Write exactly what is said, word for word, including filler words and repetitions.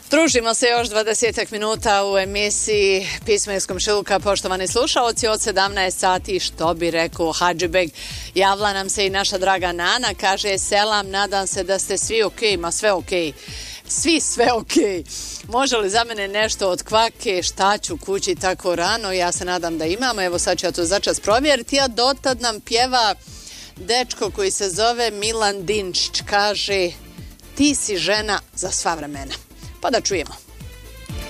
Družimo se još dvadesetak minuta u emisiji Pismo iz komšiluka, poštovani slušaoci, od sedamnaest sati, što bi rekao Hadžibeg. Javila nam se i naša draga Nana, kaže: selam, nadam se da ste svi ok, ma sve ok. Svi sve ok. Može li za mene nešto od kvake, šta ću kući tako rano? Ja se nadam da imamo, evo sad ću ja to začas provjeriti, a dotad nam pjeva dečko koji se zove Milan Dinčić, kaže: ti si žena za sva vremena. Pa da čujemo.